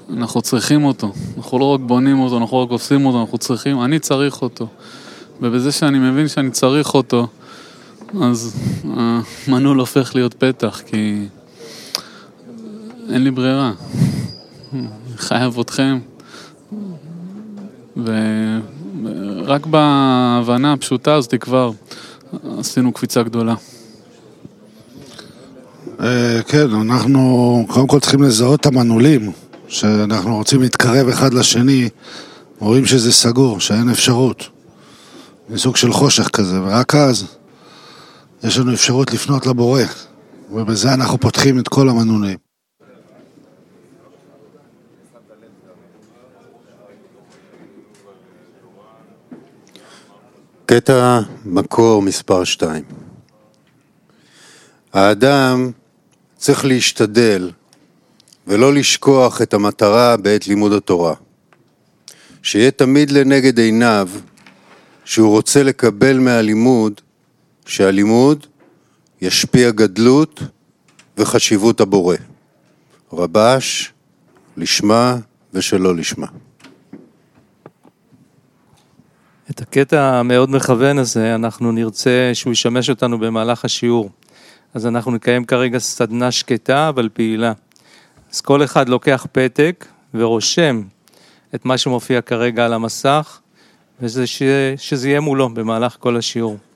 אנחנו צריכים אותו. אנחנו לא רק בונים אותו, אנחנו רק עושים אותו, אנחנו צריכים, אני צריך אותו. ובזה שאני מבין שאני צריך אותו, אז המנעול הופך להיות פתח, כי אין לי ברירה. חייב אתכם. ורק בהבנה הפשוטה הזאת כבר עשינו קפיצה גדולה. כן, אנחנו קודם כל צריכים לזהות את המנעולים, שאנחנו רוצים להתקרב אחד לשני, רואים שזה סגור, שאין אפשרות. מסוג של חושך כזה, ורק אז יש לנו אפשרות לפנות לבורא, ובזה אנחנו פותחים את כל המנעולים. קטע מקור מספר 2. האדם צריך להשתדל ולא לשכוח את המטרה בעת לימוד התורה. שיהיה תמיד לנגד עיניו שהוא רוצה לקבל מהלימוד, שהלימוד ישפיע גדלות וחשיבות הבורא. רבש, לשמה ושלא לשמה. את הקטע המאוד מכוון הזה אנחנו נרצה שהוא ישמש אותנו במהלך השיעור. אז אנחנו נקיים כרגע סדנה שקטה אבל פעילה. אז כל אחד לוקח פתק ורושם את מה שמופיע כרגע על המסך, וזה שזה יהיה מולו במהלך כל השיעור.